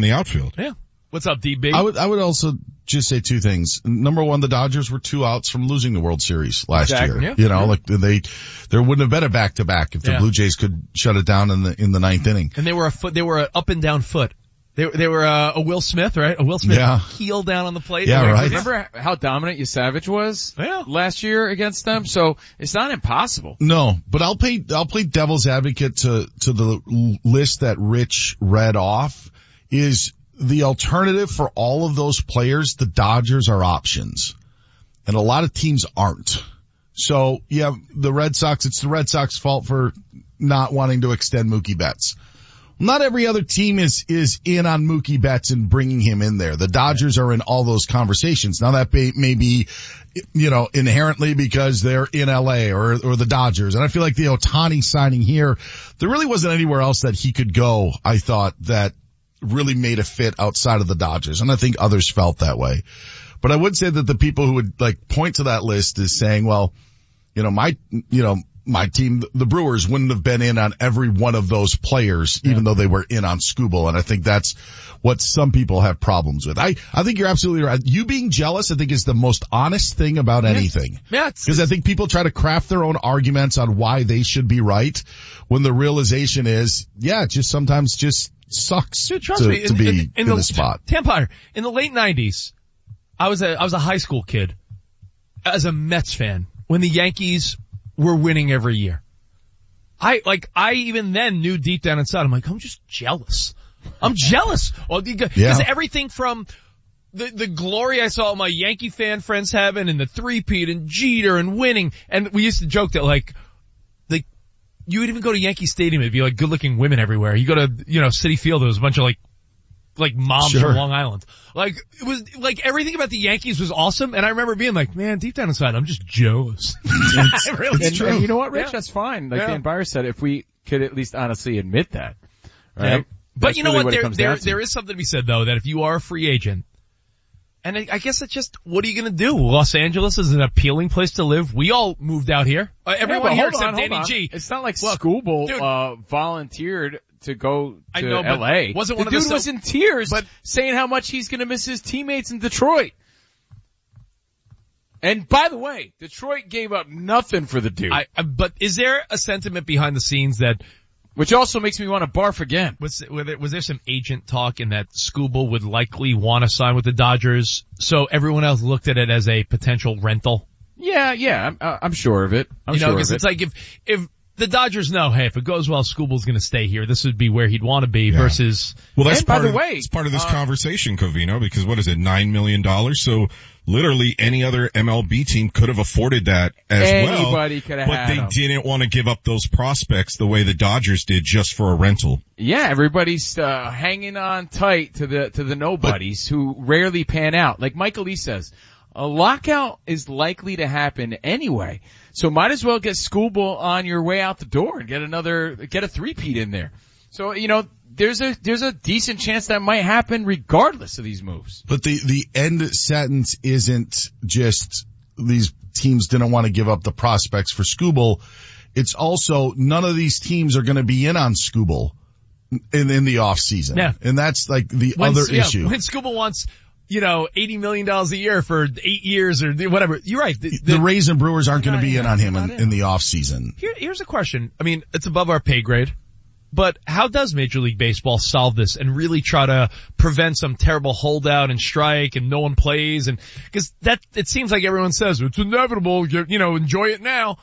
the outfield. Yeah. What's up, DB? I would also just say two things. Number one, the Dodgers were 2 outs from losing the World Series last year. Yeah. You know, like there wouldn't have been a back-to-back if the Blue Jays could shut it down in the ninth inning. And they were an up and down foot. They were a Will Smith, right? A Will Smith heel down on the plate. Yeah, right. Remember how dominant Yasavage was last year against them? So it's not impossible. No, but I'll play devil's advocate to the list that Rich read off. Is the alternative for all of those players, the Dodgers are options. And a lot of teams aren't. So, yeah, the Red Sox, it's the Red Sox fault for not wanting to extend Mookie Betts. Not every other team is in on Mookie Betts and bringing him in there. The Dodgers are in all those conversations. Now that may be, you know, inherently because they're in LA or the Dodgers. And I feel like the Ohtani signing here, there really wasn't anywhere else that he could go, I thought, that really made a fit outside of the Dodgers. And I think others felt that way. But I would say that the people who would like point to that list is saying, well, my team, the Brewers, wouldn't have been in on every one of those players, even though they were in on Skubal. And I think that's what some people have problems with. I think you're absolutely right. You being jealous, I think, is the most honest thing about anything. Yeah. Because I think people try to craft their own arguments on why they should be right, when the realization is, it just sometimes just sucks to be in the spot. Tampire, in the late 90s, I was a high school kid as a Mets fan when the Yankees were winning every year. I even then knew deep down inside, I'm like, I'm just jealous. I'm jealous. Because everything from the glory I saw my Yankee fan friends having and the three-peat and Jeter and winning, and we used to joke that like you would even go to Yankee Stadium, it'd be like good-looking women everywhere. You go to, Citi Field, there was a bunch of like moms from Long Island. Like, it was, like, everything about the Yankees was awesome, and I remember being like, man, deep down inside, I'm just jealous. It's true. And you know what, Rich? That's fine. Like Dan Byer said, if we could at least honestly admit that. Right? Yeah. But you know what? There is something to be said, though, that if you are a free agent, and I guess it's just, what are you gonna do? Los Angeles is an appealing place to live. We all moved out here. Everyone here except Danny G. It's not like Skubal volunteered to go to LA. Wasn't the dude was in tears saying how much he's gonna miss his teammates in Detroit. And by the way, Detroit gave up nothing for the dude. But is there a sentiment behind the scenes that, which also makes me want to barf again. Was there some agent talk in that Skubal would likely want to sign with the Dodgers, so everyone else looked at it as a potential rental? Yeah, I'm sure of it. It's like if the Dodgers know, hey, if it goes well, Skubal's going to stay here. This would be where he'd want to be versus. Well, that's it's part of this conversation, Covino, because what is it, $9 million? So literally any other MLB team could have afforded that as Anybody could have had but they didn't want to give up those prospects the way the Dodgers did just for a rental. Yeah, everybody's hanging on tight to the nobodies who rarely pan out. Like Michael Lee says, a lockout is likely to happen anyway. So might as well get Skubal on your way out the door and get a three-peat in there. So, there's a decent chance that might happen regardless of these moves. But the end sentence isn't just these teams didn't want to give up the prospects for Skubal. It's also none of these teams are going to be in on Skubal in the off season. Yeah. And that's like the other issue. When Skubal wants, $80 million a year for 8 years or whatever. You're right. The Rays and Brewers aren't going to be in on him in the off season. Here's a question. I mean, it's above our pay grade, but how does Major League Baseball solve this and really try to prevent some terrible holdout and strike and no one plays? And because it seems like everyone says it's inevitable. Enjoy it now.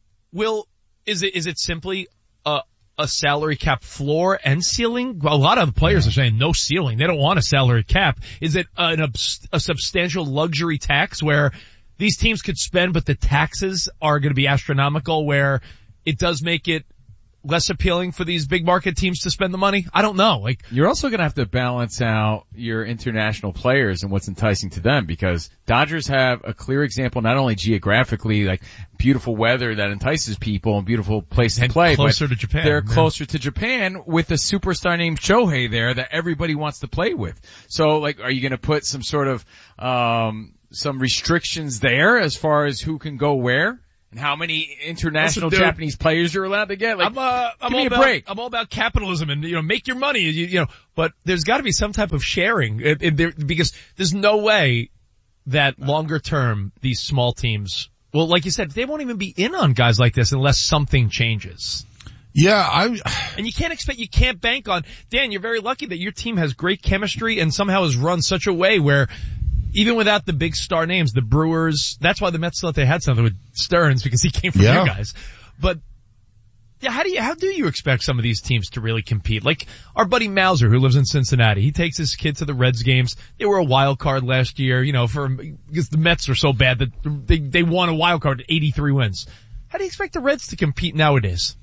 Is it simply a salary cap floor and ceiling? Well, a lot of the players are saying no ceiling. They don't want a salary cap. Is it a substantial luxury tax where these teams could spend, but the taxes are going to be astronomical, where it does make it less appealing for these big market teams to spend the money? I don't know. You're also going to have to balance out your international players and what's enticing to them, because Dodgers have a clear example, not only geographically, like beautiful weather that entices people and beautiful place to play, closer to Japan. They're closer to Japan with a superstar named Shohei there that everybody wants to play with. So, are you going to put some sort of some restrictions there as far as who can go where? and how many international Japanese players you're allowed to get. Like, give me a break. I'm all about capitalism and, make your money, but there's gotta be some type of sharing because there's no way that longer term, these small teams, well, like you said, they won't even be in on guys like this unless something changes. Yeah, and you can't bank on, Dan, you're very lucky that your team has great chemistry and somehow has run such a way where even without the big star names, the Brewers, that's why the Mets thought they had something with Stearns because he came from you guys. But yeah, how do you expect some of these teams to really compete? Like our buddy Mauser who lives in Cincinnati, he takes his kid to the Reds games. They were a wild card last year, because the Mets are so bad that they won a wild card at 83 wins. How do you expect the Reds to compete nowadays?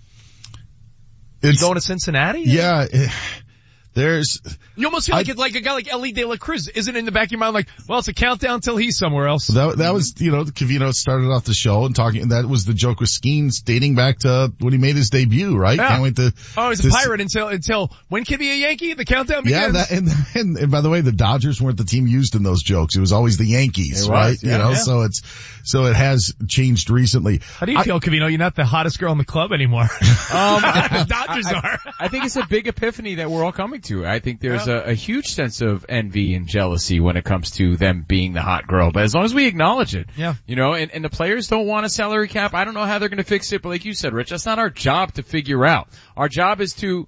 You going to Cincinnati? Yeah. You almost feel like a guy like Ellie De La Cruz isn't in the back of your mind like, well, it's a countdown till he's somewhere else. That was, Covino started off the show and that was the joke with Skeens dating back to when he made his debut, right? Yeah. Can't wait to. Oh, he's a pirate until when can he be a Yankee? The countdown begins. Yeah, and by the way, the Dodgers weren't the team used in those jokes. It was always the Yankees, right? Yeah. So it has changed recently. How do you feel, Covino? You're not the hottest girl in the club anymore. The Dodgers are. I think it's a big epiphany that we're all coming to. I think there's a huge sense of envy and jealousy when it comes to them being the hot girl. But as long as we acknowledge it, and the players don't want a salary cap, I don't know how they're going to fix it. But like you said, Rich, that's not our job to figure out. Our job is to,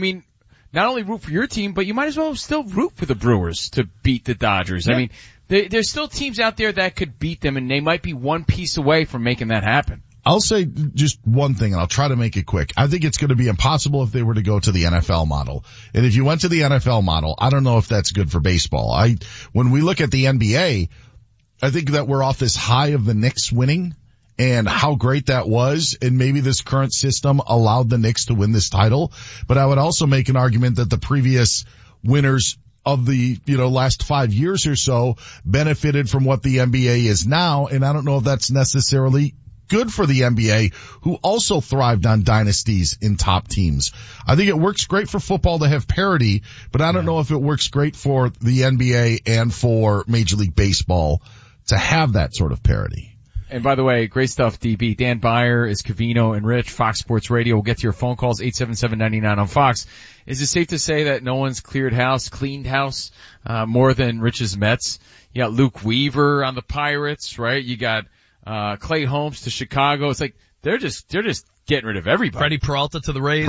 not only root for your team, but you might as well still root for the Brewers to beat the Dodgers. Yeah. There's still teams out there that could beat them, and they might be one piece away from making that happen. I'll say just one thing, and I'll try to make it quick. I think it's going to be impossible if they were to go to the NFL model. And if you went to the NFL model, I don't know if that's good for baseball. When we look at the NBA, I think that we're off this high of the Knicks winning and how great that was, and maybe this current system allowed the Knicks to win this title. But I would also make an argument that the previous winners of the, last 5 years or so benefited from what the NBA is now, and I don't know if that's necessarily good for the NBA, who also thrived on dynasties in top teams. I think it works great for football to have parity, but I don't know if it works great for the NBA and for Major League Baseball to have that sort of parity. And by the way, great stuff, DB. Dan Beyer is Covino and Rich, Fox Sports Radio. We'll get to your phone calls, 877-99 on Fox. Is it safe to say that no one's cleaned house, more than Rich's Mets? You got Luke Weaver on the Pirates, right? You got Clay Holmes to Chicago. It's like they're just getting rid of everybody. Freddie Peralta to the Rays.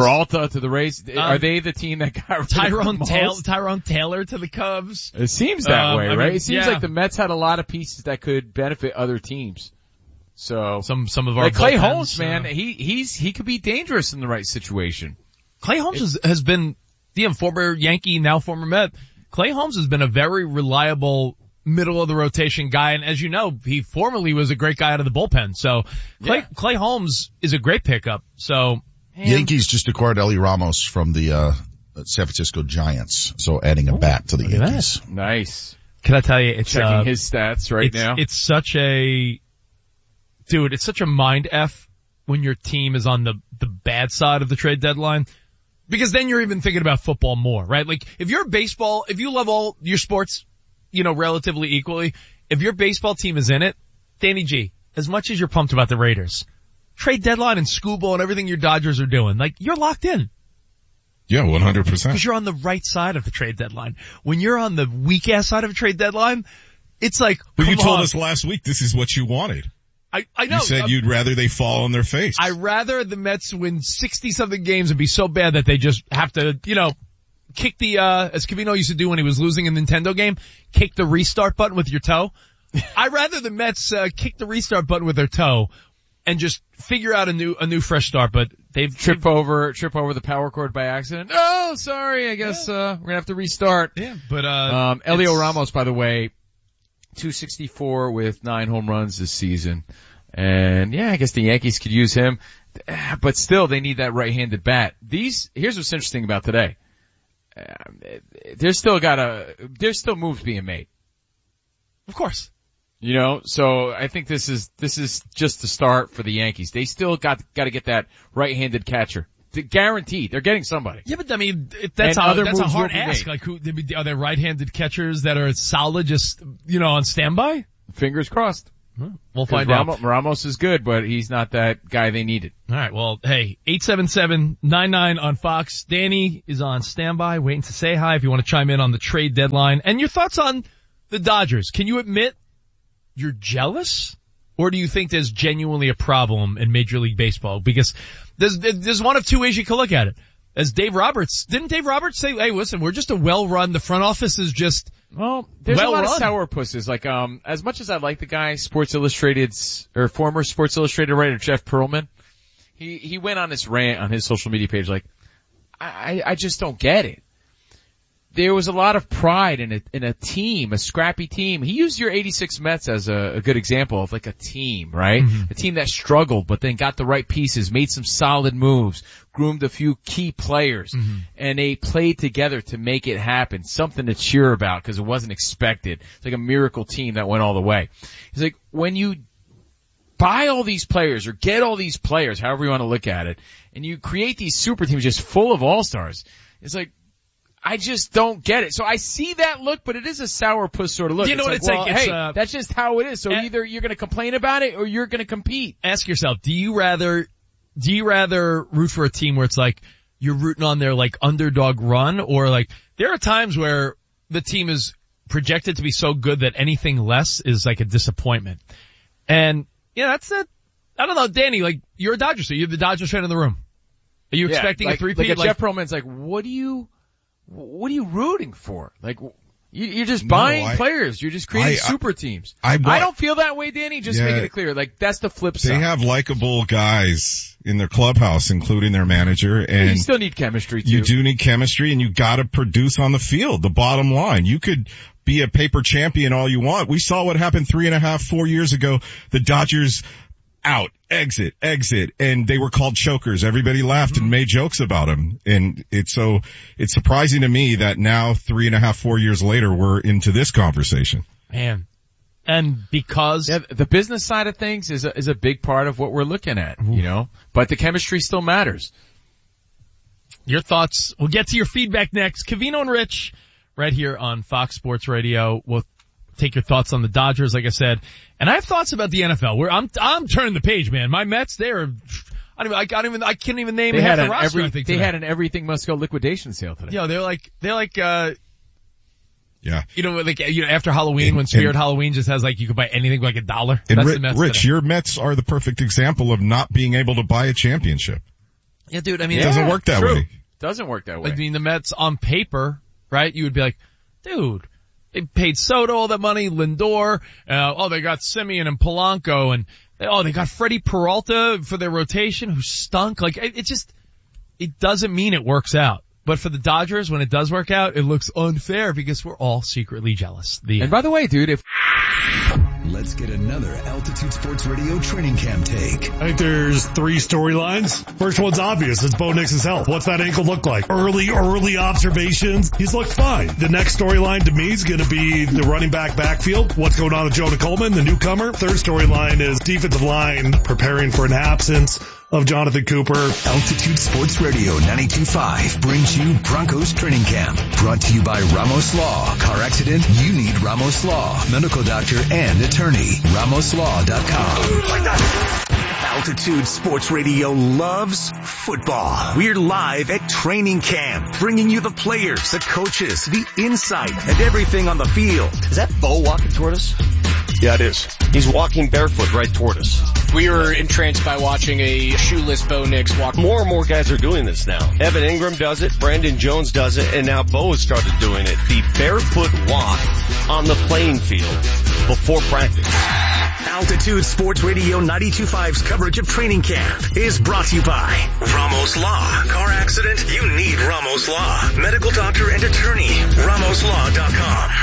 Are they the team that got rid of Tyrone Taylor to the Cubs? It seems that way, right? It seems like the Mets had a lot of pieces that could benefit other teams. So some of our Clay Holmes, man, he could be dangerous in the right situation. Clay Holmes has been former Yankee, now former Met. Clay Holmes has been a very reliable middle of the rotation guy, and as you know, he formerly was a great guy out of the bullpen. So Clay Holmes is a great pickup. So Yankees just acquired Ellie Ramos from the San Francisco Giants, so adding a bat to the Yankees. Nice. Can I tell you, it's checking his stats now. It's such a mind F when your team is on the bad side of the trade deadline. Because then you're even thinking about football more, right? Like, if you're baseball, if you love all your sports, relatively equally, if your baseball team is in it, Danny G, as much as you're pumped about the Raiders, trade deadline and school ball and everything your Dodgers are doing, like, you're locked in. Yeah, 100%. Because you're on the right side of the trade deadline. When you're on the weak ass side of a trade deadline, it's like, but you told us last week this is what you wanted. I know. You said you'd rather they fall on their face. I'd rather the Mets win 60-something games and be so bad that they just have to, kick the, as Covino used to do when he was losing a Nintendo game, kick the restart button with your toe. I'd rather the Mets, kick the restart button with their toe and just figure out a new fresh start, but they've trip over the power cord by accident. Oh, sorry. I guess, we're gonna have to restart. Yeah, but, Elio Ramos, by the way, 264 with 9 home runs this season. And I guess the Yankees could use him, but still they need that right-handed bat. Here's what's interesting about today. There's still moves being made. Of course. So I think this is just the start for the Yankees. They still got to get that right-handed catcher. Guaranteed. They're getting somebody. Yeah, but I mean, that's a hard ask. Like, are there right-handed catchers that are solid just, on standby? Fingers crossed. We'll find out. Ramos is good, but he's not that guy they needed. All right. Well, hey, 877-99 on Fox. Danny is on standby, waiting to say hi if you want to chime in on the trade deadline. And your thoughts on the Dodgers. Can you admit you're jealous? Or do you think there's genuinely a problem in Major League Baseball? Because there's one of two ways you can look at it. As Dave Roberts, didn't Dave Roberts say, hey, listen, we're just a well-run, the front office is just well, there's a lot of run. sourpusses. Like, as much as I like the guy, Sports Illustrated's, or former Sports Illustrated writer Jeff Pearlman, he went on this rant on his social media page like, I just don't get it. There was a lot of pride in a team, a scrappy team. He used your 86 Mets as a good example of like a team, right? Mm-hmm. A team that struggled, but then got the right pieces, made some solid moves, groomed a few key players, and they played together to make it happen. Something to cheer about because it wasn't expected. It's like a miracle team that went all the way. He's like, when you buy all these players or get all these players, however you want to look at it, and you create these super teams just full of all-stars, it's like, I just don't get it. So I see that look, but it is a sourpuss sort of look. You know what it's like? Hey, that's just how it is. So either you're going to complain about it or you're going to compete. Ask yourself, do you rather root for a team where it's like you're rooting on their like underdog run, or like there are times where the team is projected to be so good that anything less is like a disappointment. And yeah, that's it. I don't know, Danny, like you're a Dodgers fan. You're the Dodgers fan in the room. Are you expecting a three-peat? Like Jeff Pearlman's like, what are you rooting for? Like, you're just buying players. You're just creating super teams. I don't feel that way, Danny. Just making it clear. Like, that's the flip side. They have likable guys in their clubhouse, including their manager. And you still need chemistry, too. You do need chemistry, and you gotta produce on the field. The bottom line. You could be a paper champion all you want. We saw what happened 3.5-4 years ago. The Dodgers out, exit, and they were called chokers. Everybody laughed and made jokes about them. And it's surprising to me that now 3.5-4 years later, we're into this conversation. Man. And because the business side of things is a big part of what we're looking at, you know, but the chemistry still matters. Your thoughts, we'll get to your feedback next. Covino and Rich, right here on Fox Sports Radio. We'll take your thoughts on the Dodgers, like I said. And I have thoughts about the NFL where I'm turning the page, man. My Mets, I can't even name half the roster. They had an everything must go liquidation sale today. Yeah, they're like, after Halloween, when Spirit Halloween just has like, you could buy anything for like $1. That's the Mets Rich, today. your Mets are the perfect example of not being able to buy a championship. Yeah, dude, I mean, it doesn't work that way. Doesn't work that way. I mean, the Mets on paper, right? You would be like, dude, they paid Soto all that money, Lindor, they got Simeon and Polanco, and they got Freddie Peralta for their rotation who stunk. Like, it doesn't mean it works out. But for the Dodgers, when it does work out, it looks unfair because we're all secretly jealous. And by the way, dude, Let's get another Altitude Sports Radio training camp take. I think there's 3 storylines. First one's obvious. It's Bo Nix's health. What's that ankle look like? Early observations. He's looked fine. The next storyline to me is going to be the running backfield. What's going on with Jonah Coleman, the newcomer? Third storyline is defensive line preparing for an absence of Jonathan Cooper. Altitude Sports Radio 92.5 brings you Broncos Training Camp. Brought to you by Ramos Law. Car accident? You need Ramos Law. Medical doctor and attorney. RamosLaw.com. Altitude Sports Radio loves football. We're live at training camp, bringing you the players, the coaches, the insight, and everything on the field. Is that Bo walking toward us? Yeah, it is. He's walking barefoot right toward us. We were entranced by watching a shoeless Bo Nix walk. More and more guys are doing this now. Evan Ingram does it, Brandon Jones does it, and now Bo has started doing it. The barefoot walk on the playing field before practice. Altitude Sports Radio 92.5's coverage of training camp is brought to you by Ramos Law. Car accident? You need Ramos Law. Medical doctor and attorney. RamosLaw.com.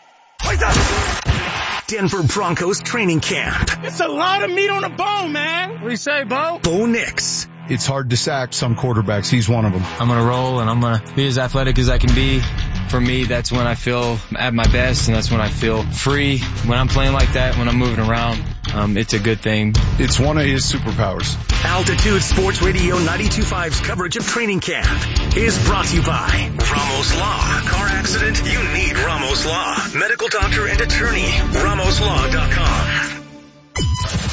Denver Broncos training camp. It's a lot of meat on the bone, man. What do you say, Bo? Bo Nix. It's hard to sack some quarterbacks. He's one of them. I'm going to roll and I'm going to be as athletic as I can be. For me, that's when I feel at my best and that's when I feel free. When I'm playing like that, when I'm moving around, it's a good thing. It's one of his superpowers. Altitude Sports Radio 92.5's coverage of training camp is brought to you by Ramos Law. Car accident? You need Ramos Law. Medical doctor and attorney. RamosLaw.com.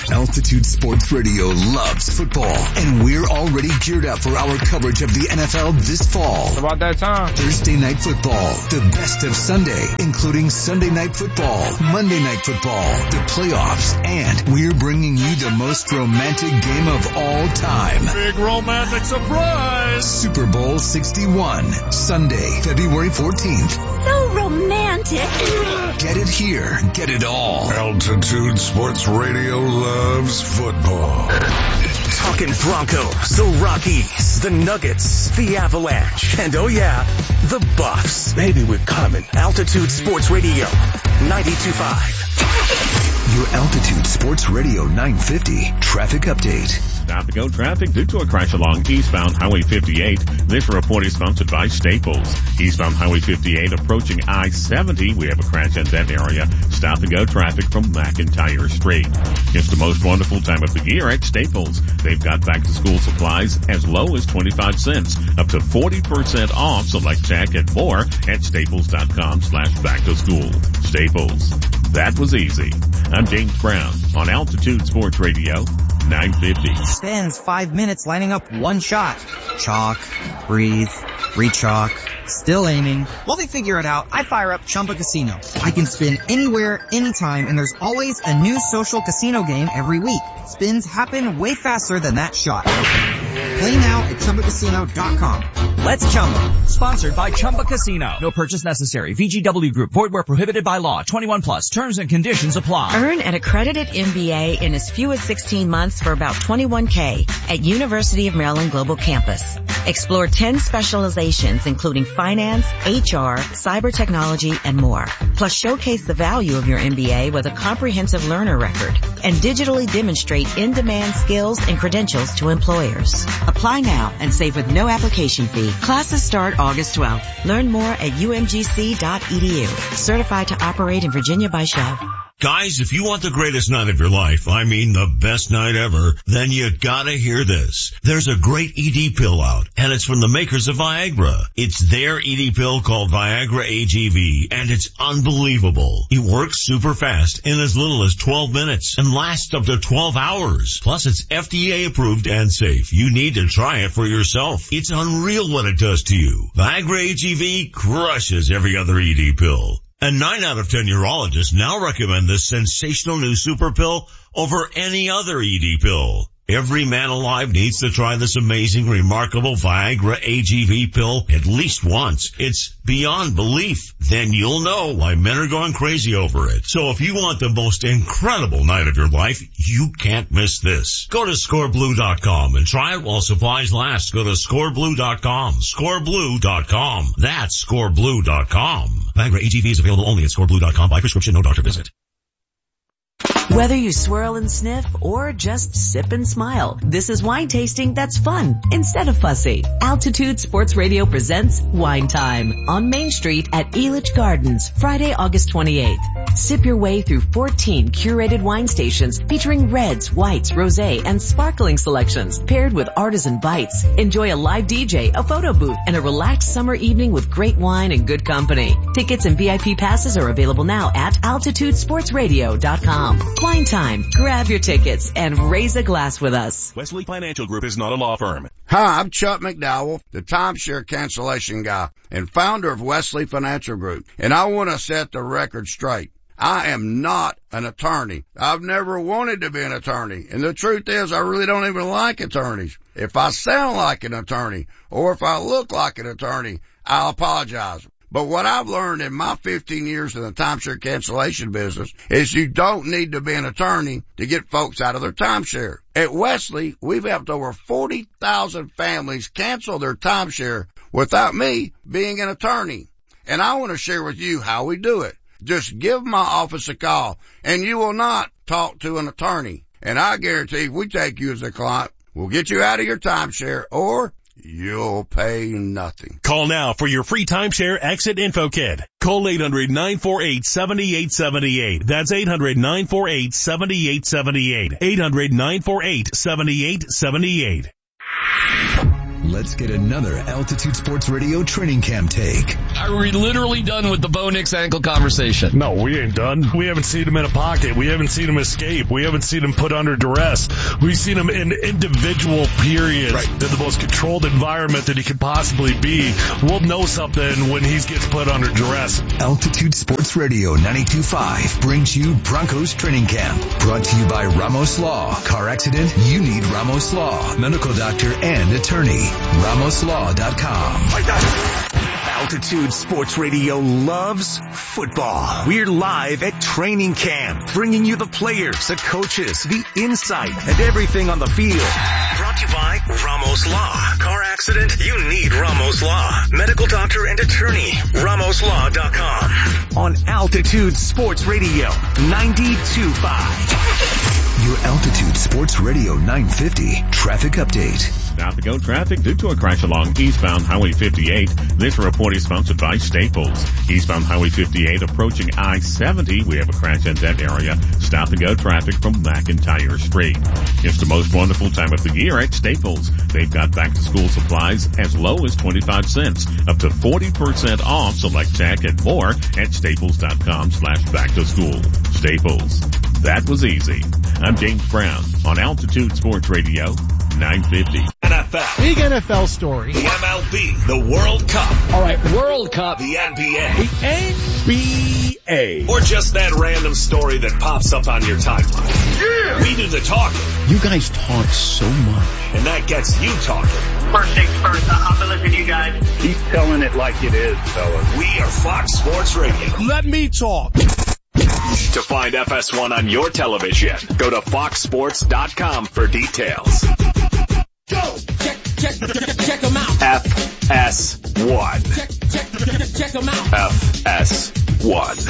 Altitude Sports Radio loves football, and we're already geared up for our coverage of the NFL this fall. It's about that time. Thursday Night Football, the best of Sunday, including Sunday Night Football, Monday Night Football, the playoffs, and we're bringing you the most romantic game of all time. Big romantic surprise! Super Bowl 61, Sunday, February 14th. So romantic. Get it here. Get it all. Altitude Sports Radio loves football. Talking Broncos, the Rockies, the Nuggets, the Avalanche, and oh yeah, the Buffs. Baby, we're coming. Altitude Sports Radio, 92.5. Your Altitude Sports Radio 950 traffic update. Stop and go traffic due to a crash along eastbound Highway 58. This report is sponsored by Staples. Eastbound Highway 58 approaching I-70. We have a crash in that area. Stop and go traffic from McIntyre Street. It's the most wonderful time of the year at Staples. They've got back to school supplies as low as 25 cents, up to 40% off select tech and more at staples.com/back to school. Staples. That was easy. I'm James Brown on Altitude Sports Radio 950. Spends 5 minutes lining up one shot. Chalk, breathe, re-chalk, still aiming. While they figure it out, I fire up Chumba Casino. I can spin anywhere, anytime, and there's always a new social casino game every week. Spins happen way faster than that shot. Play now at ChumbaCasino.com. Let's Chumba. Sponsored by Chumba Casino. No purchase necessary. VGW Group. Void where prohibited by law. 21 plus. Terms and conditions apply. Earn an accredited MBA in as few as 16 months for about $21K at University of Maryland Global Campus. Explore 10 specializations including finance, HR, cyber technology, and more. Plus showcase the value of your MBA with a comprehensive learner record and digitally demonstrate in-demand skills and credentials to employers. Apply now and save with no application fee. Classes start August 12th. Learn more at umgc.edu. Certified to operate in Virginia by Shell. Guys, if you want the greatest night of your life, I mean the best night ever, then you gotta hear this. There's a great ED pill out, and it's from the makers of Viagra. It's their ED pill called Viagra AGV, and it's unbelievable. It works super fast in as little as 12 minutes and lasts up to 12 hours. Plus, it's FDA approved and safe. You need to try it for yourself. It's unreal what it does to you. Viagra AGV crushes every other ED pill. And 9 out of 10 urologists now recommend this sensational new super pill over any other ED pill. Every man alive needs to try this amazing, remarkable Viagra AGV pill at least once. It's beyond belief. Then you'll know why men are going crazy over it. So if you want the most incredible night of your life, you can't miss this. Go to scoreblue.com and try it while supplies last. Go to scoreblue.com. Scoreblue.com. That's scoreblue.com. Viagra AGV is available only at scoreblue.com by prescription, no doctor visit. Whether you swirl and sniff or just sip and smile, this is wine tasting that's fun instead of fussy. Altitude Sports Radio presents Wine Time on Main Street at Elitch Gardens, Friday, August 28th. Sip your way through 14 curated wine stations featuring reds, whites, rosé, and sparkling selections paired with artisan bites. Enjoy a live DJ, a photo booth, and a relaxed summer evening with great wine and good company. Tickets and VIP passes are available now at altitudesportsradio.com. Wine Time. Grab your tickets and raise a glass with us. Wesley Financial Group is not a law firm. Hi, I'm Chuck McDowell, the timeshare cancellation guy and founder of Wesley Financial Group. And I want to set the record straight. I am not an attorney. I've never wanted to be an attorney. And the truth is, I really don't even like attorneys. If I sound like an attorney or if I look like an attorney, I'll apologize. But what I've learned in my 15 years in the timeshare cancellation business is you don't need to be an attorney to get folks out of their timeshare. At Wesley, we've helped over 40,000 families cancel their timeshare without me being an attorney. And I want to share with you how we do it. Just give my office a call and you will not talk to an attorney. And I guarantee if we take you as a client, we'll get you out of your timeshare or you'll pay nothing. Call now for your free timeshare exit info kit. Call 800-948-7878. That's 800-948-7878. 800-948-7878. Let's get another Altitude Sports Radio training camp take. Are we literally done with the Bo Nix ankle conversation? No, we ain't done. We haven't seen him in a pocket. We haven't seen him escape. We haven't seen him put under duress. We've seen him in individual periods in the most controlled environment that he could possibly be. We'll know something when he gets put under duress. Altitude Sports Radio 92.5 brings you Broncos Training Camp. Brought to you by Ramos Law. Car accident? You need Ramos Law. Medical doctor and attorney. RamosLaw.com. Altitude Sports Radio loves football. We're live at training camp, bringing you the players, the coaches, the insight, and everything on the field. Brought to you by Ramos Law. Car accident? You need Ramos Law. Medical doctor and attorney. RamosLaw.com. On Altitude Sports Radio 92.5. Your Altitude Sports Radio 950 traffic update. Stop and go traffic due to a crash along eastbound Highway 58. This report is sponsored by Staples. Eastbound Highway 58 approaching I-70. We have a crash in that area. Stop and go traffic from McIntyre Street. It's the most wonderful time of the year at Staples. They've got back to school supplies as low as 25 cents, up to 40% off select tech and more at staples.com/back to school. Staples. That was easy. I'm James Brown on Altitude Sports Radio 950. NFL. Big NFL story. The MLB. The World Cup. All right, World Cup. The NBA. The NBA. Or just that random story that pops up on your timeline. Yeah! We do the talking. You guys talk so much. And that gets you talking. First things first, I've been listening to you guys. Keep telling it like it is, fellas. We are Fox Sports Radio. Let me talk. To find FS1 on your television, go to foxsports.com for details. Go! Check them out. FS1. Check them out. FS1.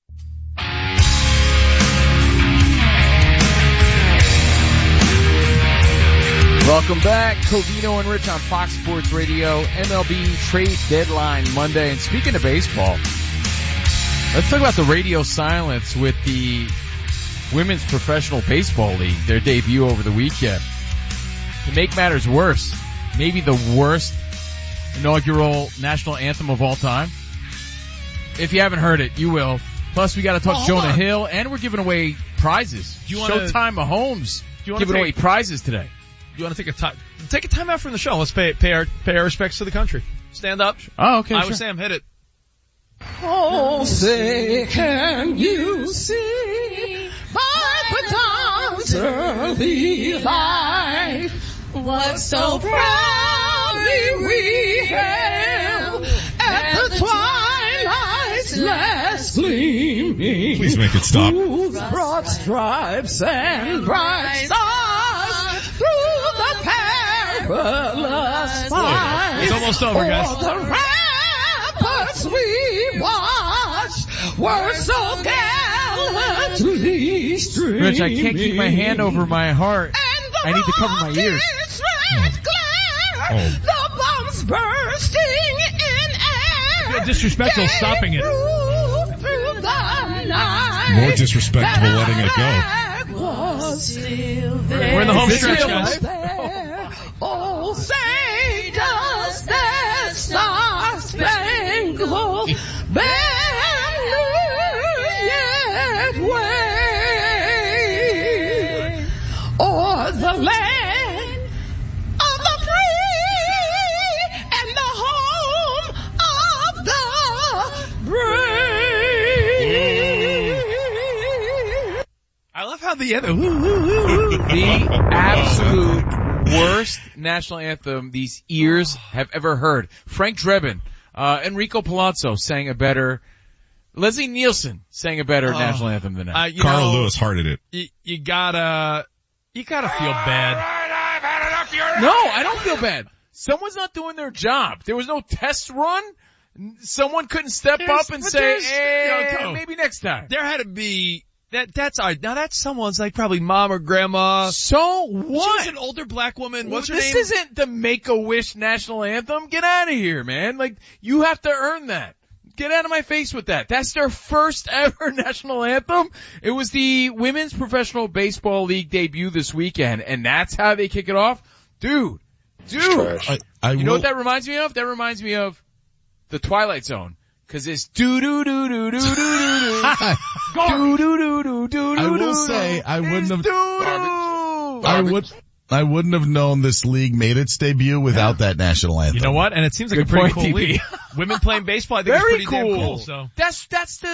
Welcome back. Covino and Rich on Fox Sports Radio. MLB trade deadline Monday. And speaking of baseball, let's talk about the radio silence with the Women's Professional Baseball League, their debut over the weekend. To make matters worse, maybe the worst inaugural national anthem of all time. If you haven't heard it, you will. Plus, we got to talk Jonah Hill, and we're giving away prizes. Showtime Mahomes giving away prizes today. You want to take a time out from the show? Let's pay our respects to the country. Stand up. Oh, okay. Iowa Sam, hit it. Oh, say, can you see my Patan's early life? What so proudly we hailed at the twilight's last gleaming. Please make it stop. Whose broad stripes and bright stars through the perilous fight. It's almost over, guys. The ramparts we watched were so gallantly streaming. Rich, I can't keep my hand over my heart. I need to cover my ears. The bombs bursting in air. You're disrespectful stopping it. More disrespectful letting it go. We're in the home stretch, guys. Oh, say does that star-spangled banner yet wave o'er the land of the free and the home of the brave? I love how the absolute worst national anthem these ears have ever heard. Frank Drebin, Enrico Palazzo sang a better, Leslie Nielsen sang a better national anthem than that. Carl Lewis hearted it. You gotta feel bad. No, I don't feel bad. Someone's not doing their job. There was no test run. Someone couldn't step up and say, hey, maybe next time. There had to be, that's all right. Now that's someone's like probably mom or grandma. So what? She was an older black woman. What's her name? This isn't the Make-A-Wish national anthem. Get out of here, man. Like, you have to earn that. Get out of my face with that. That's their first ever national anthem. It was the Women's Professional Baseball League debut this weekend, and that's how they kick it off? Dude. You know what that reminds me of? That reminds me of the Twilight Zone. Cause it's do-do-do-do-do-do-do-do. Do-do-do-do-do-do-do. I will say, I wouldn't have known this league made its debut without that national anthem. You know what? And it seems like a pretty cool league. Women playing baseball, I think Very it's pretty cool. damn cool. So That's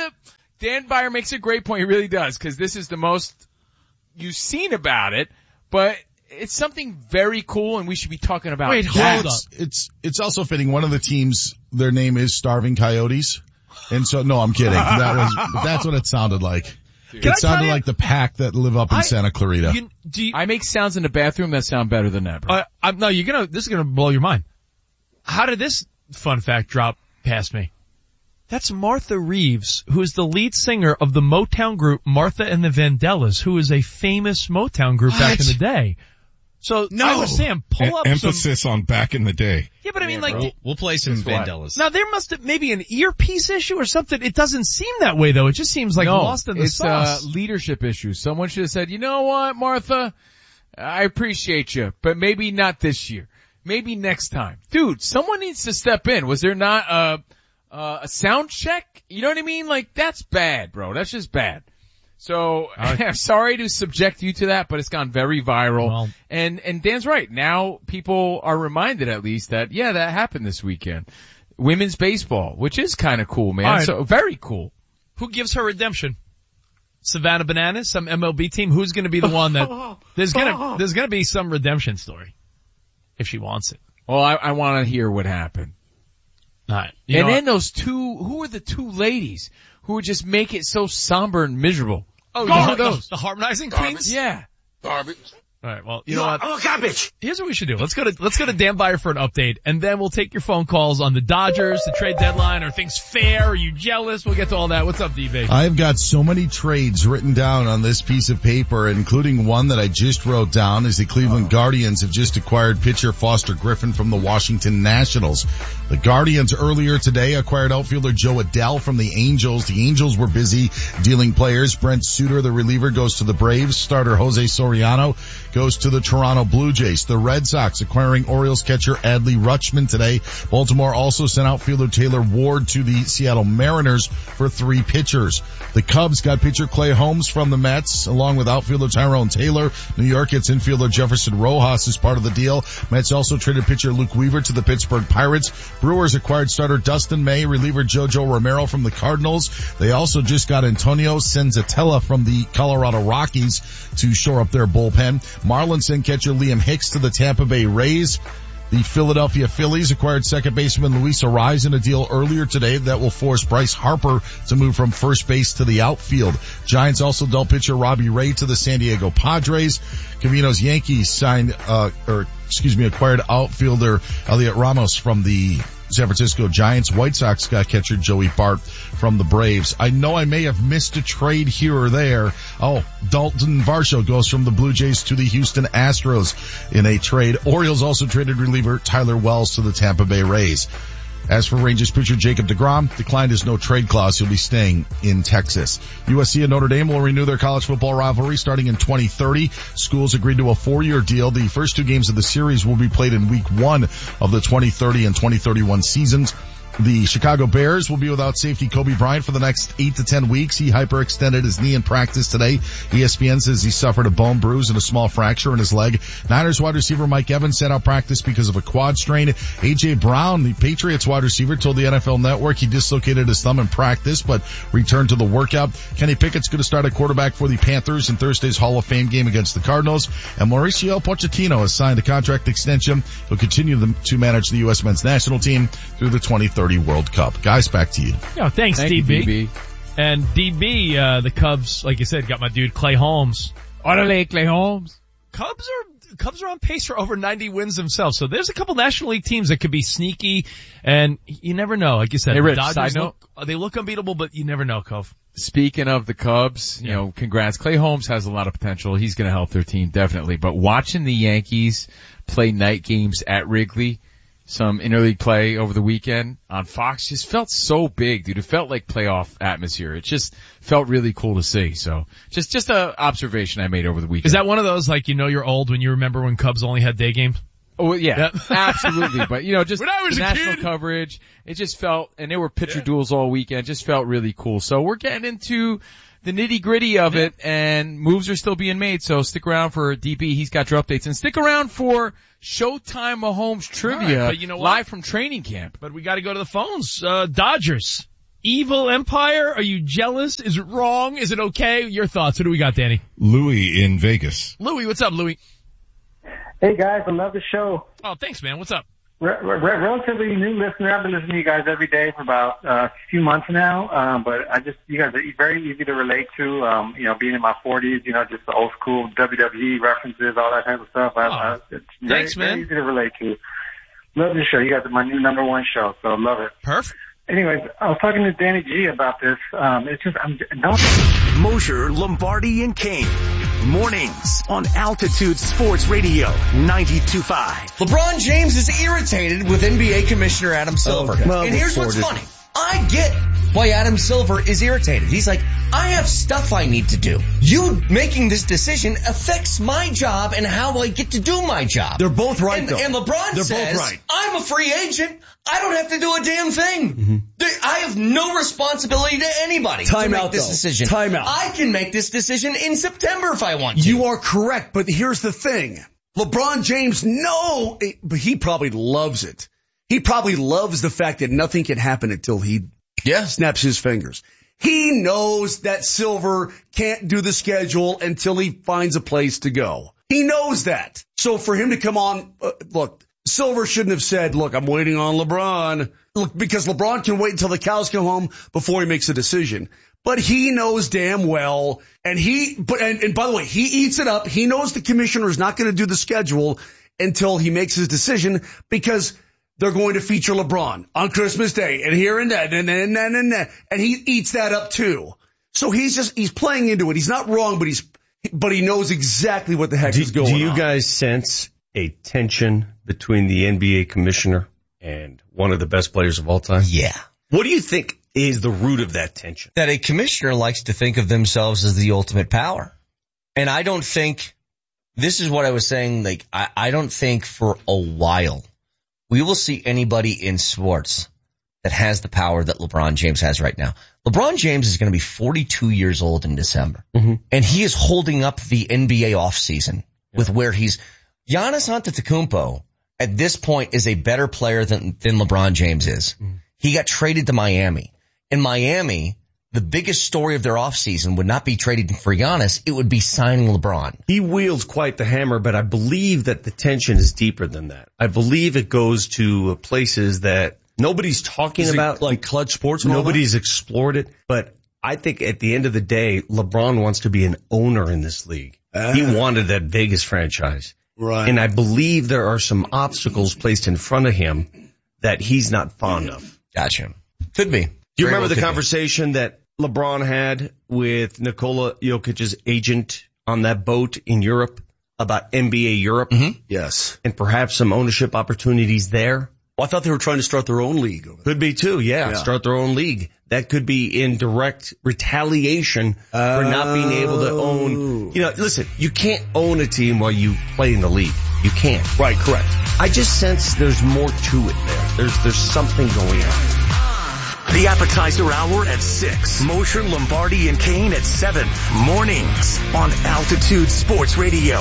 Dan Byer makes a great point. He really does. Cause this is the most you've seen about it, but it's something very cool and we should be talking about Wait, that. hold up. It's also fitting. One of the teams, their name is Starving Coyotes. And so, no, I'm kidding. That's what it sounded like. It sounded like the pack that live up in Santa Clarita. I make sounds in the bathroom that sound better than ever. No, this is gonna blow your mind. How did this fun fact drop past me? That's Martha Reeves, who is the lead singer of the Motown group Martha and the Vandellas, who is a famous Motown group back in the day. So, I was saying, pull up emphasis on back in the day. Yeah, but I mean, we'll play some Vandellas. Now, there must have maybe an earpiece issue or something. It doesn't seem that way, though. It just seems like lost in the sauce. It's a leadership issue. Someone should have said, you know what, Martha? I appreciate you, but maybe not this year. Maybe next time. Dude, someone needs to step in. Was there not a sound check? You know what I mean? Like, that's bad, bro. That's just bad. So, I'm sorry to subject you to that, but it's gone very viral. Well, and Dan's right. Now people are reminded at least that, yeah, that happened this weekend. Women's baseball, which is kind of cool, man. Right. So, very cool. Who gives her redemption? Savannah Bananas, some MLB team? Who's gonna be the one that, there's gonna be some redemption story. If she wants it. Well, I want to hear what happened. All right. And then those two, who are the two ladies who would just make it so somber and miserable? Oh, who are those? The harmonizing queens? Yeah. Garbage. All right. Well, you know what? Oh, garbage. Here's what we should do. Let's go to Dan Byer for an update, and then we'll take your phone calls on the Dodgers, the trade deadline. Are things fair? Are you jealous? We'll get to all that. What's up, D-Baby? I've got so many trades written down on this piece of paper, including one that I just wrote down as the Cleveland Guardians have just acquired pitcher Foster Griffin from the Washington Nationals. The Guardians earlier today acquired outfielder Joe Adell from the Angels. The Angels were busy dealing players. Brent Suter, the reliever, goes to the Braves. Starter Jose Soriano goes to the Toronto Blue Jays. The Red Sox acquiring Orioles catcher Adley Rutschman today. Baltimore also sent outfielder Taylor Ward to the Seattle Mariners for 3 pitchers. The Cubs got pitcher Clay Holmes from the Mets, along with outfielder Tyrone Taylor. New York gets infielder Jefferson Rojas as part of the deal. Mets also traded pitcher Luke Weaver to the Pittsburgh Pirates. Brewers acquired starter Dustin May, reliever JoJo Romero from the Cardinals. They also just got Antonio Senzatella from the Colorado Rockies to shore up their bullpen. Marlins sent catcher Liam Hicks to the Tampa Bay Rays. The Philadelphia Phillies acquired second baseman Luis Arraez in a deal earlier today that will force Bryce Harper to move from first base to the outfield. Giants also dealt pitcher Robbie Ray to the San Diego Padres. Cavino's Yankees acquired outfielder Elliot Ramos from the San Francisco Giants. White Sox got catcher Joey Bart from the Braves. I know I may have missed a trade here or there. Oh, Dalton Varsho goes from the Blue Jays to the Houston Astros in a trade. Orioles also traded reliever Tyler Wells to the Tampa Bay Rays. As for Rangers pitcher Jacob deGrom, declined his no trade clause. He'll be staying in Texas. USC and Notre Dame will renew their college football rivalry starting in 2030. Schools agreed to a 4-year deal. The first 2 games of the series will be played in week 1 of the 2030 and 2031 seasons. The Chicago Bears will be without safety Kobe Bryant for the next 8 to 10 weeks. He hyperextended his knee in practice today. ESPN says he suffered a bone bruise and a small fracture in his leg. Niners wide receiver Mike Evans sat out practice because of a quad strain. A.J. Brown, the Patriots wide receiver, told the NFL Network he dislocated his thumb in practice but returned to the workout. Kenny Pickett's going to start at quarterback for the Panthers in Thursday's Hall of Fame game against the Cardinals. And Mauricio Pochettino has signed a contract extension. He'll continue to manage the U.S. men's national team through the 2030 World Cup. Guys, back to you. Yeah, thanks, DB. And DB, the Cubs, like you said, got my dude Clay Holmes. Orale Clay Holmes. Cubs are on pace for over 90 wins themselves. So there's a couple National League teams that could be sneaky, and you never know. Like you said, hey, Rich, the Dodgers they look unbeatable, but you never know, Cove. Speaking of the Cubs, you know, congrats. Clay Holmes has a lot of potential. He's going to help their team, definitely. But watching the Yankees play night games at Wrigley, some interleague play over the weekend on Fox, just felt so big, dude. It felt like playoff atmosphere. It just felt really cool to see. So just a observation I made over the weekend. Is that one of those, like, you know you're old when you remember when Cubs only had day games? Oh yeah, absolutely. But just when I was the a national kid, coverage, it just felt, and there were pitcher duels all weekend. It just felt really cool. So we're getting into the nitty gritty of it, and moves are still being made. So stick around for DB. He's got your updates, and stick around for Showtime Mahomes trivia, right, but you know what? live from training camp. But we got to go to the phones. Dodgers, evil empire. Are you jealous? Is it wrong? Is it okay? Your thoughts. What do we got, Danny? Louis in Vegas. Louis, what's up, Louis? Hey guys, I love the show. Oh, thanks, man. What's up? Relatively new listener. I've been listening to you guys every day for about a few months now. But you guys are very easy to relate to. Being in my 40s, just the old school WWE references, all that type of stuff. It's thanks, man. Very easy to relate to. Love the show. You guys are my new number one show, so I love it. Perfect. Anyways, I was talking to Danny G about this. Mosher, Lombardi, and Kane. Mornings on Altitude Sports Radio 92.5. LeBron James is irritated with NBA Commissioner Adam Silver. Okay. Well, and here's what's funny. I get why Adam Silver is irritated. He's like, I have stuff I need to do. You making this decision affects my job and how I get to do my job. They're both right, though. And LeBron They're says, both right. I'm a free agent. I don't have to do a damn thing. Mm-hmm. I have no responsibility to anybody to make this decision. Time out. I can make this decision in September if I want to. You are correct, but here's the thing. LeBron James, but he probably loves it. He probably loves the fact that nothing can happen until he snaps his fingers. He knows that Silver can't do the schedule until he finds a place to go. He knows that. So for him to come on, look, Silver shouldn't have said, look, I'm waiting on LeBron. Look, because LeBron can wait until the cows come home before he makes a decision. But he knows damn well, and by the way, he eats it up. He knows the commissioner is not going to do the schedule until he makes his decision, because they're going to feature LeBron on Christmas Day and here and that and he eats that up too. So he's playing into it. He's not wrong, but he knows exactly what the heck is going on. Do you guys sense a tension between the NBA commissioner and one of the best players of all time? Yeah. What do you think is the root of that tension? That a commissioner likes to think of themselves as the ultimate power. And I don't think, this is what I was saying, I don't think for a while we will see anybody in sports that has the power that LeBron James has right now. LeBron James is going to be 42 years old in December. Mm-hmm. And he is holding up the NBA offseason with where Giannis Antetokounmpo at this point is a better player than LeBron James is. Mm-hmm. He got traded to Miami. In Miami, the biggest story of their offseason would not be trading for Giannis. It would be signing LeBron. He wields quite the hammer, but I believe that the tension is deeper than that. I believe it goes to places that nobody's talking about. Like Clutch Sports? Nobody's explored it. But I think at the end of the day, LeBron wants to be an owner in this league. He wanted that Vegas franchise. Right. And I believe there are some obstacles placed in front of him that he's not fond of. Gotcha. Could be. Do you remember the conversation that LeBron had with Nikola Jokic's agent on that boat in Europe about NBA Europe? Mm-hmm. Yes. And perhaps some ownership opportunities there? Well, I thought they were trying to start their own league. Could be too, yeah. Start their own league. That could be in direct retaliation for not being able to own. Listen, you can't own a team while you play in the league. You can't. Right, correct. I just sense there's more to it there. There's something going on. The appetizer hour at 6. Mosher, Lombardi, and Kane at 7. Mornings on Altitude Sports Radio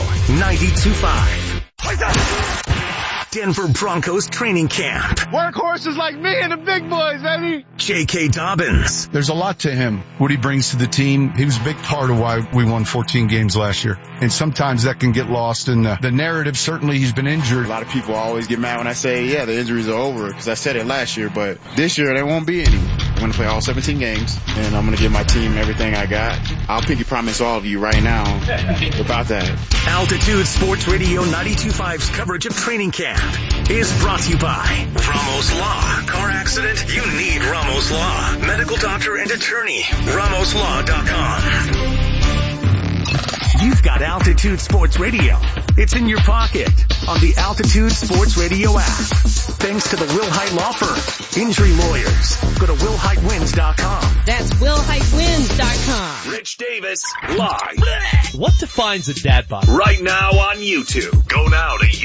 92.5. Denver Broncos training camp. Workhorses like me and the big boys, baby. J.K. Dobbins. There's a lot to him, what he brings to the team. He was a big part of why we won 14 games last year. And sometimes that can get lost in the narrative. Certainly he's been injured. A lot of people always get mad when I say, the injuries are over, because I said it last year. But this year, there won't be any. I'm going to play all 17 games, and I'm going to give my team everything I got. I'll pinky promise all of you right now about that. Altitude Sports Radio 92.5's coverage of training camp is brought to you by Ramos Law. Car accident? You need Ramos Law. Medical doctor and attorney. RamosLaw.com. You've got Altitude Sports Radio. It's in your pocket on the Altitude Sports Radio app. Thanks to the Will Height Law Firm. Injury lawyers. Go to WillHeightWins.com. That's WillHeightWins.com. Rich Davis live. What defines a dad bod? Right now on YouTube. Go now to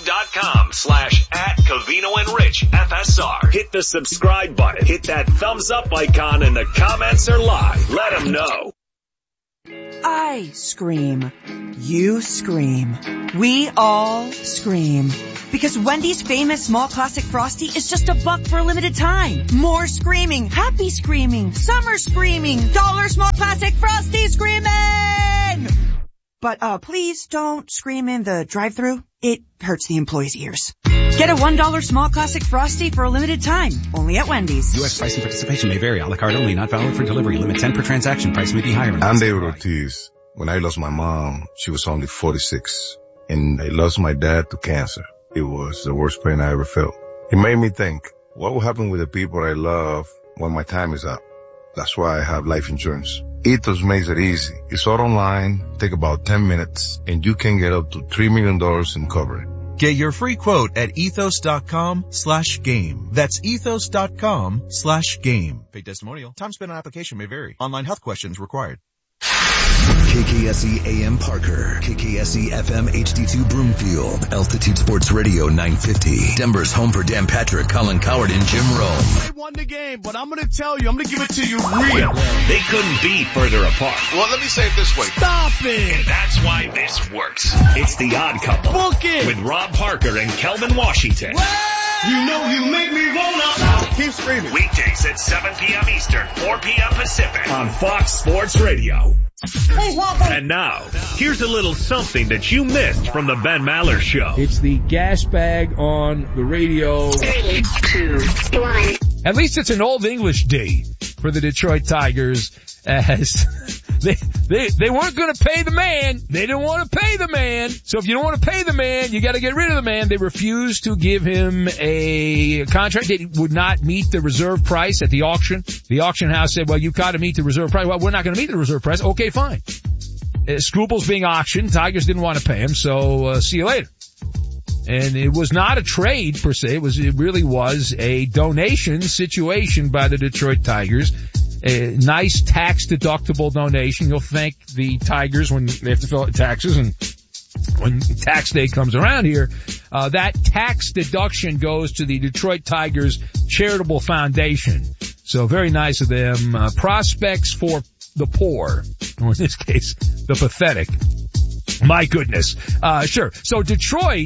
youtube.com/@CovinoandRichFSR. Hit the subscribe button. Hit that thumbs up icon and the comments are live. Let them know. I scream. You scream. We all scream. Because Wendy's famous small classic Frosty is just $1 for a limited time. More screaming, happy screaming, summer screaming, $1 small classic Frosty screaming! But please don't scream in the drive-thru. It hurts the employees' ears. Get a $1 small classic Frosty for a limited time. Only at Wendy's. U.S. pricing participation may vary. A la carte only. Not valid for delivery. Limit 10 per transaction. Price may be higher. I'm David Ortiz. When I lost my mom, she was only 46. And I lost my dad to cancer. It was the worst pain I ever felt. It made me think, what will happen with the people I love when my time is up? That's why I have life insurance. Ethos makes it easy. It's all online, take about 10 minutes, and you can get up to $3 million in coverage. Get your free quote at ethos.com/game. That's ethos.com/game. Paid testimonial. Time spent on application may vary. Online health questions required. KKSE AM Parker, KKSE FM HD2 Broomfield, Altitude Sports Radio 950, Denver's home for Dan Patrick, Colin Cowherd, and Jim Rome. They won the game, but I'm going to tell you, I'm going to give it to you real. They couldn't be further apart. Well, let me say it this way. Stop it! And that's why this works. It's The Odd Couple. Book it! With Rob Parker and Kelvin Washington. You know you make me wanna. Keep screaming. Weekdays at 7 p.m. Eastern, 4 p.m. Pacific on Fox Sports Radio. And now, here's a little something that you missed from the Ben Maller Show. It's the gas bag on the radio. 3, 2, 1. At least it's an old English day for the Detroit Tigers, as they weren't going to pay the man. They didn't want to pay the man. So if you don't want to pay the man, you got to get rid of the man. They refused to give him a contract that would not meet the reserve price at the auction. The auction house said, well, you got to meet the reserve price. Well, we're not going to meet the reserve price. Okay, fine. Scruples being auctioned. Tigers didn't want to pay him, so see you later. And it was not a trade per se. It really was a donation situation by the Detroit Tigers. A nice tax-deductible donation. You'll thank the Tigers when they have to fill out taxes, and when tax day comes around here, that tax deduction goes to the Detroit Tigers Charitable Foundation. So very nice of them. Prospects for the poor, or in this case, the pathetic. My goodness. Sure. So Detroit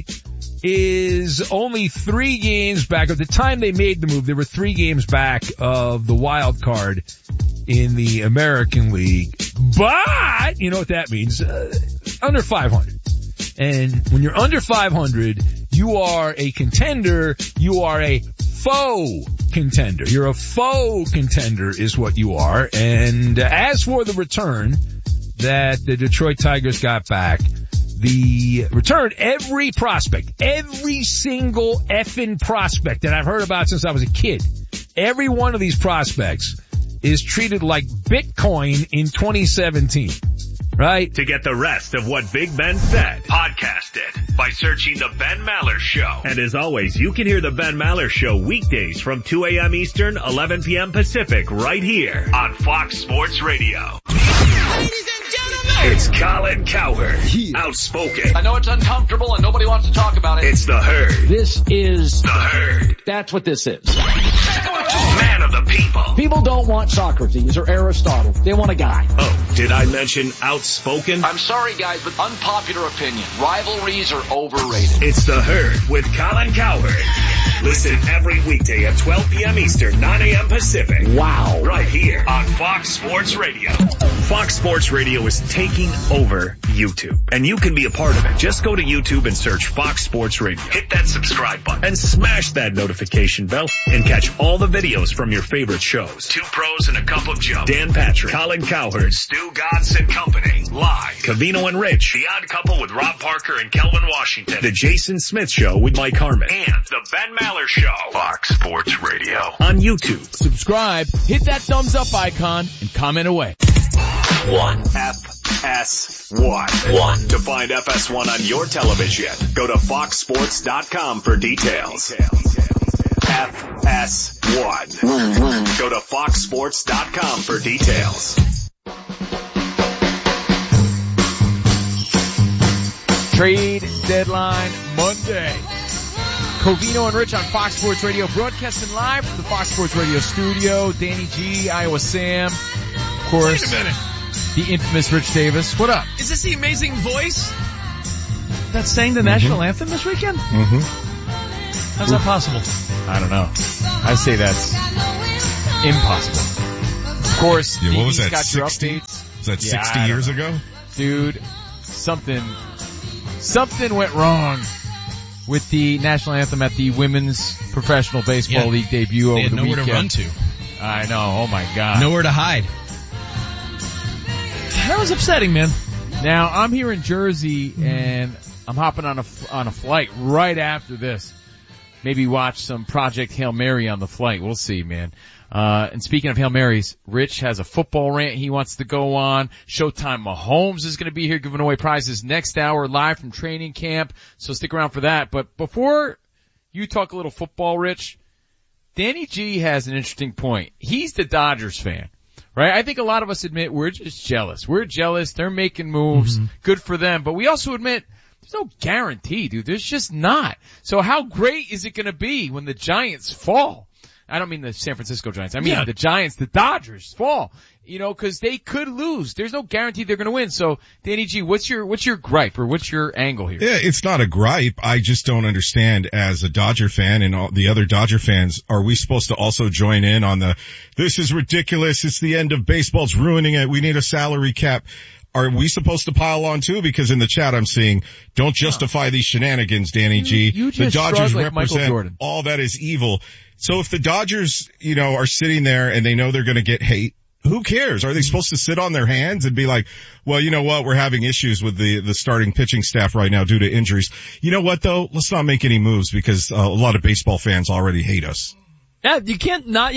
is only 3 games back. At the time they made the move, they were 3 games back of the wild card in the American League. But, you know what that means, under 500. And when you're under 500, you are a contender, you are a faux contender. You're a faux contender is what you are. And as for the return that the Detroit Tigers got back, the return, every prospect, every single effing prospect that I've heard about since I was a kid, every one of these prospects is treated like Bitcoin in 2017. Right? To get the rest of what Big Ben said, podcast it by searching The Ben Maller Show. And as always, you can hear The Ben Maller Show weekdays from 2 a.m. Eastern, 11 p.m. Pacific, right here on Fox Sports Radio. Ladies and gentlemen, it's Colin Cowherd, outspoken. I know it's uncomfortable and nobody wants to talk about it. It's The Herd. This is The Herd. That's what this is. Man of the people. People don't want Socrates or Aristotle. They want a guy. Oh, did I mention outspoken? I'm sorry, guys, but unpopular opinion. Rivalries are overrated. It's The Herd with Colin Cowherd. Listen every weekday at 12 p.m. Eastern, 9 a.m. Pacific. Wow. Right here on Fox Sports Radio. Fox Sports Radio is taking over YouTube, and you can be a part of it. Just go to YouTube and search Fox Sports Radio. Hit that subscribe button and smash that notification bell and catch all the videos from your favorite shows. 2 Pros and a Cup of Joe. Dan Patrick, Colin Cowherd, Stu Godson Company. Live. Covino and Rich. The Odd Couple with Rob Parker and Kelvin Washington. The Jason Smith Show with Mike Harmon. And The Ben Maller Show. Fox Sports Radio. On YouTube. Subscribe, hit that thumbs up icon, and comment away. 1. FS1. To find FS1 on your television, go to foxsports.com for details. FS1. Go to foxsports.com for details. Trade deadline Monday. Covino and Rich on Fox Sports Radio, broadcasting live from the Fox Sports Radio studio. Danny G, Iowa Sam, of course. Wait a minute. The infamous Rich Davis. What up? Is this the amazing voice that's sang the national anthem this weekend? Mm-hmm. How's that possible? I don't know. I say that's impossible. Of course, yeah, what was that, got 60? your updates. Was that 60 years ago? Dude, something went wrong with the national anthem at the Women's Professional Baseball League debut over the weekend. Nowhere to run to. I know. Oh my God. Nowhere to hide. That was upsetting, man. Now, I'm here in Jersey and I'm hopping on a flight right after this. Maybe watch some Project Hail Mary on the flight. We'll see, man. And speaking of Hail Marys, Rich has a football rant he wants to go on. Showtime Mahomes is going to be here giving away prizes next hour live from training camp. So stick around for that. But before you talk a little football, Rich, Danny G has an interesting point. He's the Dodgers fan, right? I think a lot of us admit we're just jealous. We're jealous. They're making moves. Good for them. But we also admit there's no guarantee, dude. There's just not. So how great is it going to be when the Giants fall? I don't mean the San Francisco Giants. I mean the Giants, the Dodgers fall. You know, cause they could lose. There's no guarantee they're gonna win. So, Danny G, what's your gripe or what's your angle here? Yeah, it's not a gripe. I just don't understand as a Dodger fan and all the other Dodger fans, are we supposed to also join in on this is ridiculous. It's the end of baseball. It's ruining it. We need a salary cap. Are we supposed to pile on too? Because in the chat I'm seeing, don't justify these shenanigans, Danny G. You just the Dodgers like represent all that is evil. So if the Dodgers, are sitting there and they know they're going to get hate, who cares? Are they supposed to sit on their hands and be like, well, you know what? We're having issues with the starting pitching staff right now due to injuries. You know what though? Let's not make any moves because a lot of baseball fans already hate us. Yeah, you can't not,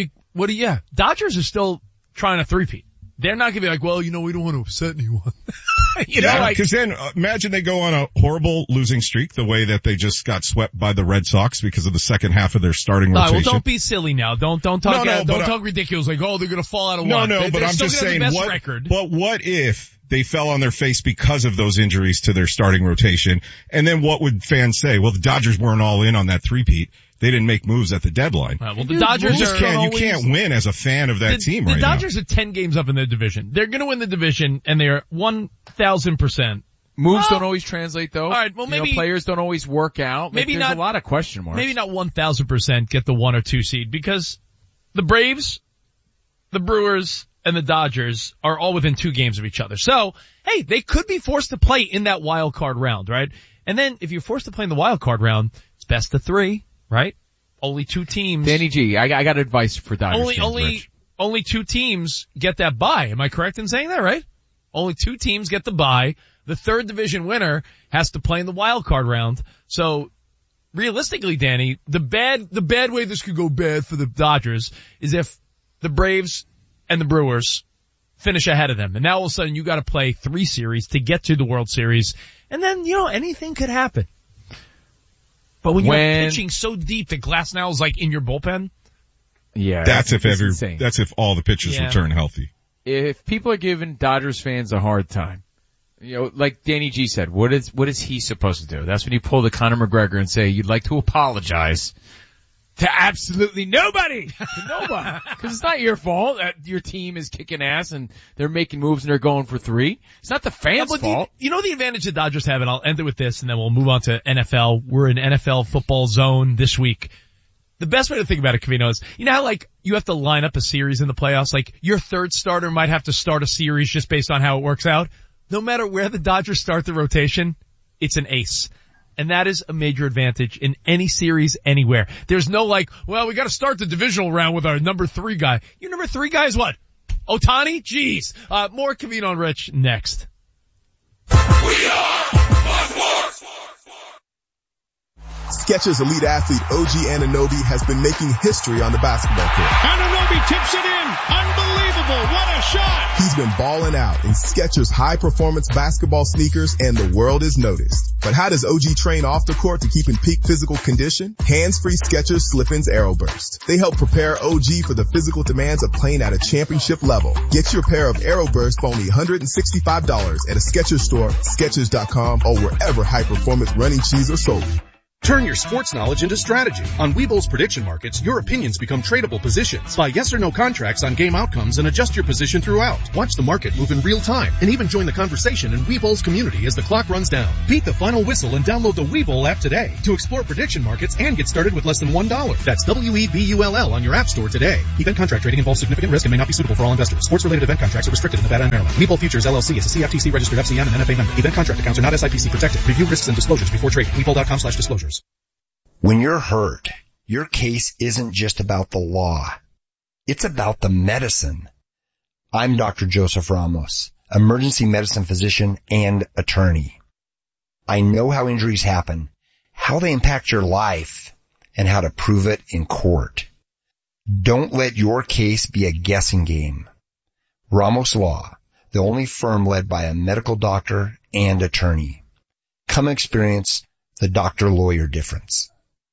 Dodgers are still trying to three-peat. They're not going to be like, well, we don't want to upset anyone. Because then imagine they go on a horrible losing streak the way that they just got swept by the Red Sox because of the second half of their starting rotation. Well, don't be silly now. Don't talk talk ridiculous like, they're going to fall out of one. But I'm just saying, what if they fell on their face because of those injuries to their starting rotation? And then what would fans say? Well, the Dodgers weren't all in on that three-peat. They didn't make moves at the deadline. Well, the Dodgers you can't win as a fan of that team right now. The Dodgers are 10 games up in their division. They're going to win the division, and they are 1,000%. Moves don't always translate, though. All right, well, maybe players don't always work out. Maybe there's a lot of question marks. Maybe not 1,000% get the 1 or 2 seed because the Braves, the Brewers, and the Dodgers are all within 2 games of each other. So, hey, they could be forced to play in that wild card round, right? And then if you're forced to play in the wild card round, it's best of 3. Right? Only 2 teams. Danny G, I got advice for Dodgers fans, only 2 teams get that bye. Am I correct in saying that, right? Only 2 teams get the bye. The 3rd division winner has to play in the wild card round. So, realistically, Danny, the bad way this could go bad for the Dodgers is if the Braves and the Brewers finish ahead of them. And now all of a sudden you gotta play 3 series to get to the World Series. And then, anything could happen. But when you're pitching so deep that Glasnow is like in your bullpen. Yeah. That's if all the pitchers return healthy. If people are giving Dodgers fans a hard time, like Danny G said, what is he supposed to do? That's when you pull the Conor McGregor and say, you'd like to apologize to absolutely nobody. To nobody. Cause it's not your fault that your team is kicking ass and they're making moves and they're going for 3. It's not the fans' fault. The advantage the Dodgers have, and I'll end it with this and then we'll move on to NFL. We're in NFL football zone this week. The best way to think about it, Covino, is, how you have to line up a series in the playoffs? Like your 3rd starter might have to start a series just based on how it works out. No matter where the Dodgers start the rotation, it's an ace. And that is a major advantage in any series anywhere. There's no we got to start the divisional round with our number 3 guy. Your number 3 guy is what? Ohtani? Jeez. More Covino and Rich next. We are Fox Sports. Skechers elite athlete OG Anunoby has been making history on the basketball court. Anunoby tips it in. Unbelievable. What a shot. He's been balling out in Skechers high-performance basketball sneakers, and the world has noticed. But how does OG train off the court to keep in peak physical condition? Hands-free Skechers Slip-ins AeroBurst. They help prepare OG for the physical demands of playing at a championship level. Get your pair of AeroBurst for only $165 at a Skechers store, Skechers.com, or wherever high-performance running shoes are sold. Turn your sports knowledge into strategy. On Webull's prediction markets, your opinions become tradable positions. Buy yes or no contracts on game outcomes and adjust your position throughout. Watch the market move in real time and even join the conversation in Webull's community as the clock runs down. Beat the final whistle and download the Webull app today to explore prediction markets and get started with less than $1. That's WEBULL on your app store today. Event contract trading involves significant risk and may not be suitable for all investors. Sports-related event contracts are restricted in Nevada and Maryland. Webull Futures LLC is a CFTC registered FCM and NFA member. Event contract accounts are not SIPC protected. Review risks and disclosures before trading. Webull.com/disclosures. When you're hurt, your case isn't just about the law. It's about the medicine. I'm Dr. Joseph Ramos, emergency medicine physician and attorney. I know how injuries happen, how they impact your life, and how to prove it in court. Don't let your case be a guessing game. Ramos Law, the only firm led by a medical doctor and attorney. Come experience the doctor-lawyer difference.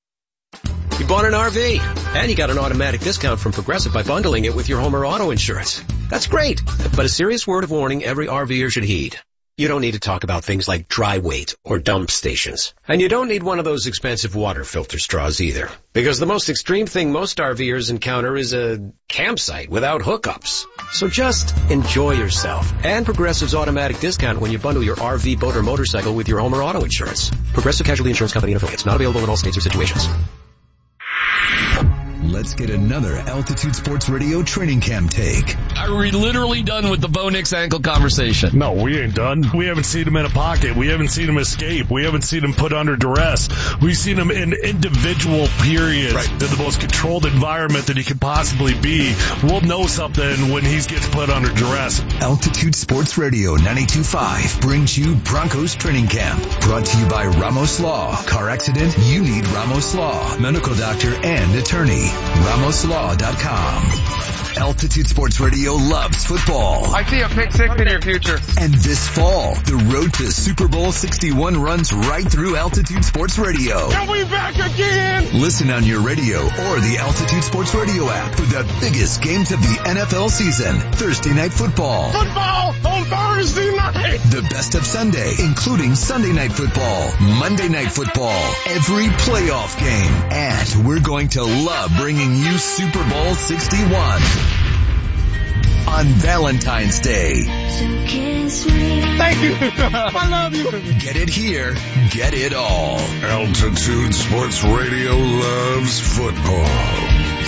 You bought an RV, and you got an automatic discount from Progressive by bundling it with your home or auto insurance. That's great, but a serious word of warning every RVer should heed. You don't need to talk about things like dry weight or dump stations. And you don't need one of those expensive water filter straws either. Because the most extreme thing most RVers encounter is a campsite without hookups. So just enjoy yourself. And Progressive's automatic discount when you bundle your RV, boat, or motorcycle with your home or auto insurance. Progressive Casualty Insurance Company and affiliates. Not available in all states or situations. Let's get another Altitude Sports Radio training camp take. Are we literally done with the Bo Nix ankle conversation? No, we ain't done. We haven't seen him in a pocket. We haven't seen him escape. We haven't seen him put under duress. We've seen him in individual periods in the most controlled environment that he could possibly be. We'll know something when he gets put under duress. Altitude Sports Radio 92.5 brings you Broncos Training Camp. Brought to you by Ramos Law. Car accident? You need Ramos Law. Medical doctor and attorney. RamosLaw.com. Altitude Sports Radio loves football. I see a pick six in your future. And this fall, the road to Super Bowl 61 runs right through Altitude Sports Radio. Are we back again? Listen on your radio or the Altitude Sports Radio app for the biggest games of the NFL season. Thursday Night Football. Football on Thursday night. The best of Sunday, including Sunday Night Football, Monday Night Football, every playoff game. And we're going to love bringing you Super Bowl 61 on Valentine's Day. Thank you. I love you. Get it here. Get it all. Altitude Sports Radio loves football.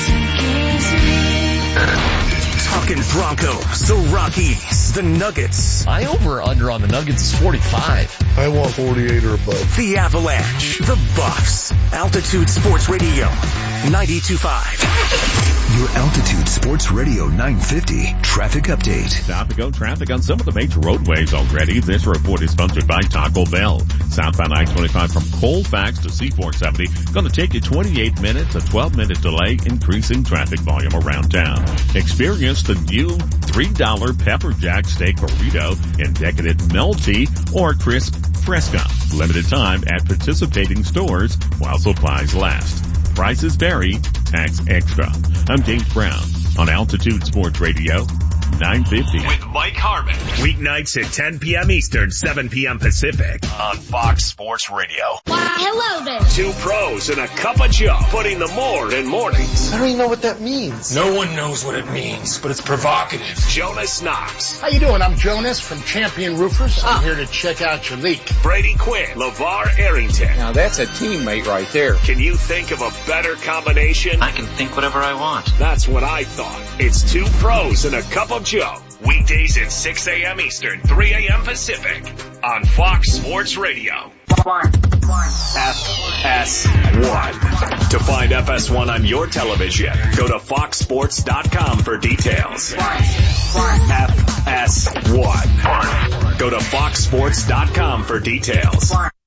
Talking Broncos, the Rockies, the Nuggets. My over-under on the Nuggets is 45. I want 48 or above. The Avalanche, the Buffs. Altitude Sports Radio 92.5. Your Altitude Sports Radio 950 traffic update. Stop and go traffic on some of the major roadways already. This report is sponsored by Taco Bell. Southbound I-25 from Colfax to C-470. Going to take you 28 minutes, a 12-minute delay, increasing traffic volume around town. Experience the new $3 Pepper Jack Steak Burrito in decadent melty or crisp fresca. Limited time at participating stores while supplies last. Prices vary, tax extra. I'm James Brown on Altitude Sports Radio 950. With Mike Harmon. Weeknights at 10 p.m. Eastern, 7 p.m. Pacific on Fox Sports Radio. Hello there. Two pros and a cup of Joe, putting the more in mornings. I don't even know what that means. No one knows what it means, but it's provocative. Jonas Knox. How you doing? I'm Jonas from Champion Roofers. I'm here to check out your leak. Brady Quinn. LeVar Arrington. Now that's a teammate right there. Can you think of a better combination? I can think whatever I want. That's what I thought. It's two pros and a cup of Joe. Weekdays at 6 a.m. Eastern, 3 a.m. Pacific on Fox Sports Radio. FS1. To find FS1 on your television, go to foxsports.com for details. FS1. Go to foxsports.com for details.